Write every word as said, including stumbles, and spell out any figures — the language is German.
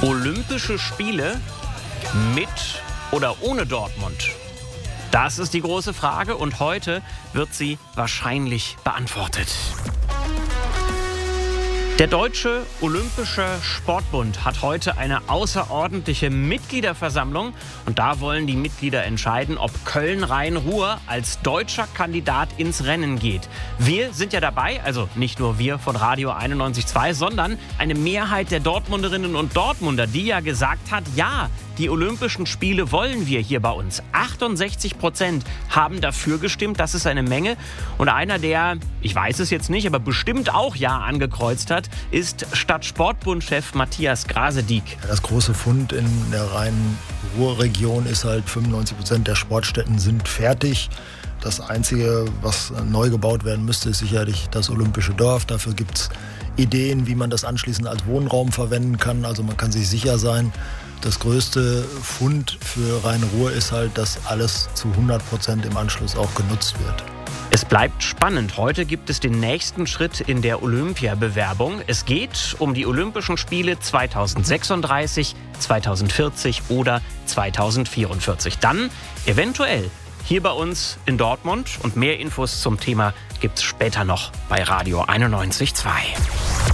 Olympische Spiele mit oder ohne Dortmund? Das ist die große Frage und heute wird sie wahrscheinlich beantwortet. Der Deutsche Olympische Sportbund hat heute eine außerordentliche Mitgliederversammlung und da wollen die Mitglieder entscheiden, ob Köln-Rhein-Ruhr als deutscher Kandidat ins Rennen geht. Wir sind ja dabei, also nicht nur wir von Radio einundneunzig Komma zwei, sondern eine Mehrheit der Dortmunderinnen und Dortmunder, die ja gesagt hat, ja, die Olympischen Spiele wollen wir hier bei uns. achtundsechzig Prozent haben dafür gestimmt, das ist eine Menge. Und einer, der, ich weiß es jetzt nicht, aber bestimmt auch Ja angekreuzt hat, ist Stadtsportbund-Chef Matthias Grasediek. Das große Fund in der Rhein-Ruhr-Region ist halt, fünfundneunzig Prozent der Sportstätten sind fertig. Das Einzige, was neu gebaut werden müsste, ist sicherlich das Olympische Dorf. Dafür gibt es Ideen, wie man das anschließend als Wohnraum verwenden kann. Also man kann sich sicher sein, das größte Fund für Rhein-Ruhr ist halt, dass alles zu hundert Prozent im Anschluss auch genutzt wird. Es bleibt spannend. Heute gibt es den nächsten Schritt in der Olympiabewerbung. Es geht um die Olympischen Spiele zweitausendsechsunddreißig, zweitausendvierzig oder zweitausendvierundvierzig. Dann eventuell hier bei uns in Dortmund. Und mehr Infos zum Thema gibt's später noch bei Radio einundneunzig Komma zwei.